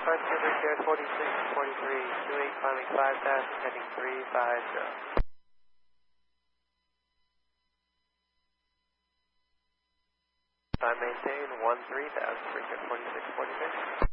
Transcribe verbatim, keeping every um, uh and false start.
Departure Brigade forty-six forty-three, two eight climbing five thousand, heading three five zero. Time maintain one three thousand, Brigade forty-six forty-six.